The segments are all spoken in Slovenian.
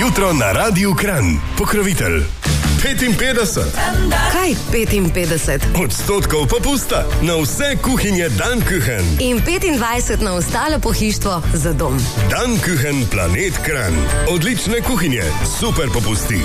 Jutro na Radiu Kranj. Pokrovitelj 55. Kaj 55? Odstotkov popusta na vse kuhinje Danküchen. In 25 na ostalo pohištvo za dom. Danküchen Planet Kranj. Odlične kuhinje, super popusti.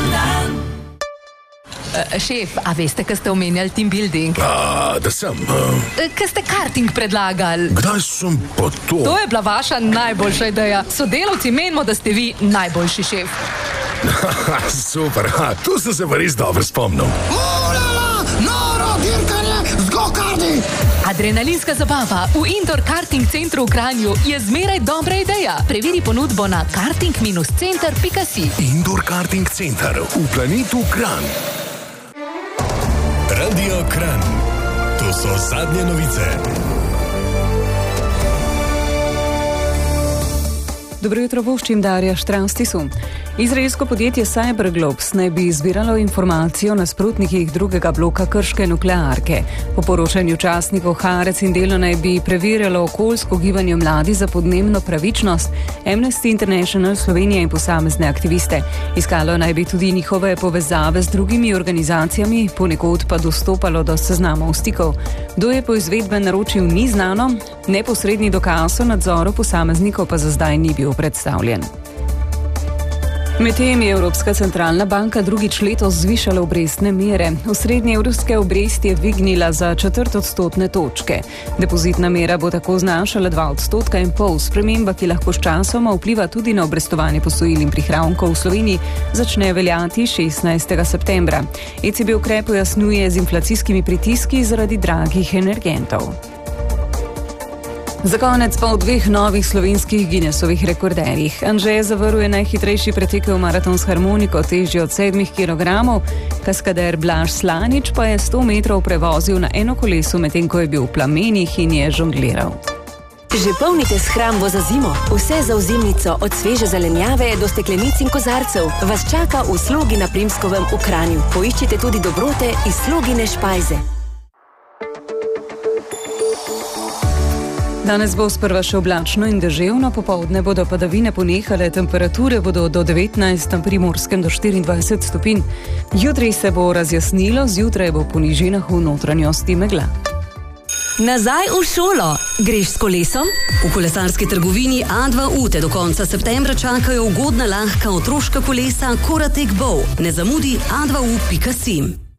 Šef, a veste, kaj ste omenjali team building? Da sem. Kaj ste karting predlagali? Kdaj sem pa to? To je bila vaša najboljša ideja. Sodelavci menimo, da ste vi najboljši šef. Super, tu sem se pa res dobro spomnil. Noro dirkanje z go-karti! Adrenalinska zabava v Indoor Karting Centru v Kranju je zmeraj dobra ideja. Preveri ponudbo na karting-center.si. Indoor Karting Center v Planetu Kranj. Radio Kranj. To so zadnje novice. Dobro jutro, voščim Darja Štravstisu. Izraelsko podjetje Cyberglobes naj bi zbiralo informacijo o nasprotnikih drugega bloka krške nuklearke. Po poročanju časnikov Haaretz in Delo naj bi preverjalo okoljsko gibanje mladi za podnebno pravičnost, Amnesty International Slovenija in posamezne aktiviste. Iskalo naj bi tudi njihove povezave z drugimi organizacijami, ponekod pa dostopalo do seznamov stikov. Kdo je po izvedbe naročil, ni znano, neposredni dokaz o nadzoru posameznikov pa za zdaj ni bil predstavljen. Medtem je Evropska centralna banka drugič letos zvišala obrestne mere. Osrednje evropske obresti je dvignila za 4 odstotne točke. Depozitna mera bo tako znašala 2,5 %. Sprememba, ki lahko sčasoma vpliva tudi na obrestovanje posojil in prihrankov v Sloveniji, začne veljati 16. septembra. ECB ukrep pojasnjuje z inflacijskimi pritiski zaradi dragih energentov. Za konec pa o 2 novih slovenskih Guinnessovih rekorderjih. Anže zavaruje najhitrejši pretekel maraton s harmoniko, težji od 7 kg. Kaskader Blaž Slanič pa je 100 metrov prevozil na enokolesu, medtem ko je bil v plamenih in je žongliral. Že polnite shrambo za zimo. Vse za ozimnico, od sveže zelenjave do steklenic in kozarcev, vas čaka v Slogi na Primskovem v Kranju. Poiščite tudi dobrote iz Slogine špajze. Danes bo sprva še oblačno in deževno, popoldne bodo padavine ponehale, temperature bodo do 19, na Primorskem do 24 stopinj. Jutri se bo razjasnilo, zjutraj bo po nižinah v notranjosti megla. Nazaj v šolo. Greš s kolesom? V kolesarski trgovini A2U te do konca septembra čakajo ugodna lahka otroška kolesa Koratek Bow. Ne zamudi a2u.si.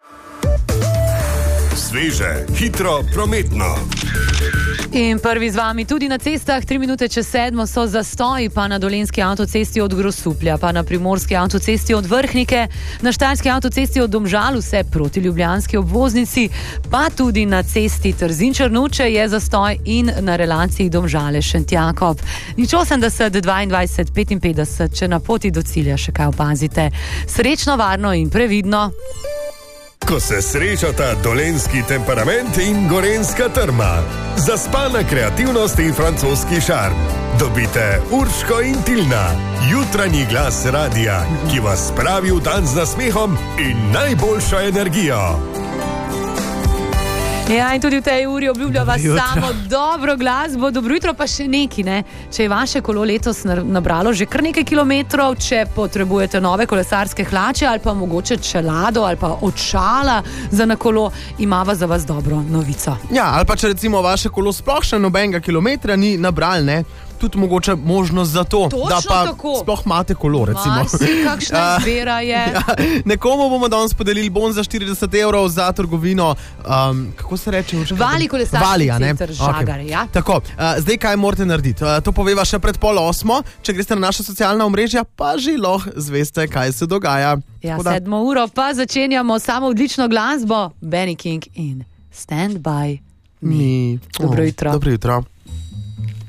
Sveže, hitro, prometno. In prvi z vami tudi na cestah, 3 minute čez 7 so zastoji, pa na Dolenjski avtocesti od Grosuplja, pa na Primorski avtocesti od Vrhnike, na Štajerski avtocesti od Domžal vse proti ljubljanski obvoznici, pa tudi na cesti Trzin-Črnuče je zastoj in na relaciji Domžale-Šentjakov. Nič 80 22 55, če na poti do cilja še kaj opazite. Srečno, varno in previdno. Ko se srečata dolenjski temperament in gorenjska trma. Zaspana kreativnost in francoski šarm. Dobite Urško in Tilna, jutranji glas radia, ki vas spravi v dan z nasmehom in najboljšo energijo. Ja, in tudi v tej uri obljublja vas samo dobro glasbo. Dobro jutro, pa še neki, ne? Če je vaše kolo letos nabralo že kar nekaj kilometrov, če potrebujete nove kolesarske hlače ali pa mogoče čelado ali pa očala za na kolo, imava za vas dobro novico. Ja, ali pa če recimo vaše kolo sploh še nobenega kilometra ni nabral, ne? Tudi mogoče možnost za to, točno da pa tako sploh imate kolo, recimo. Kakšna izbira je. Ja, nekomu bomo danes podelili bon za 40 € za trgovino, kako se reče? Vali kolesarski center Žagar, okay. Ja. Tako, zdaj kaj morate narediti? To poveva še pred 7:30, če greste na naša socialna omrežja, pa že lahko zveste, kaj se dogaja. Ja, 7 uro pa začenjamo samo odlično glasbo. Benny King in Stand By Me. Dobro jutro. Dobro jutro.